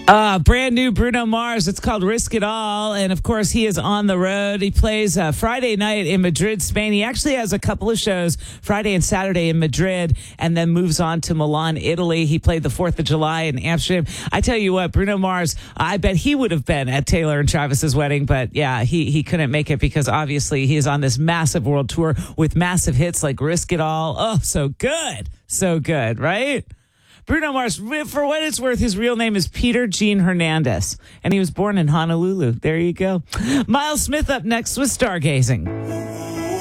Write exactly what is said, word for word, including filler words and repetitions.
Uh, brand new Bruno Mars. It's called Risk It All. And of course, he is on the road. He plays uh, Friday night in Madrid, Spain. He actually has a couple of shows Friday and Saturday in Madrid and then moves on to Milan, Italy. He played the fourth of July in Amsterdam. I tell you what, Bruno Mars, I bet he would have been at Taylor and Travis's wedding. But yeah, he, he couldn't make it because obviously he is on this massive world tour with massive hits like Risk It All. Oh, so good. So good, right? Bruno Mars, for what it's worth, his real name is Peter Gene Hernandez, and he was born in Honolulu. There you go. Miles Smith up next with Stargazing.